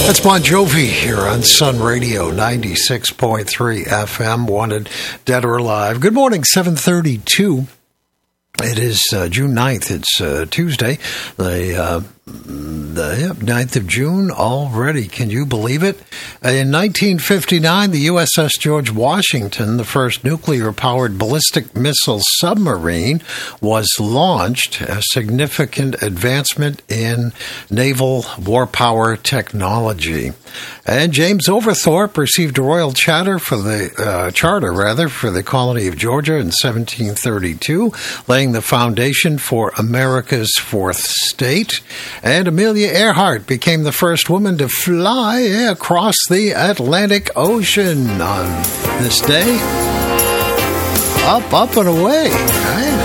That's Bon Jovi here on Sun Radio 96.3 FM, wanted dead or alive. Good morning, 7:32. It is June 9th. It's Tuesday, the 9th of June already. Can you believe it? In 1959, the USS George Washington, the first nuclear-powered ballistic missile submarine, was launched, a significant advancement in naval warpower technology. And James Oglethorpe received a royal charter for the colony of Georgia in 1732, laying the foundation for America's fourth state. And Amelia Earhart became the first woman to fly across the Atlantic Ocean on this day. Up and away, right?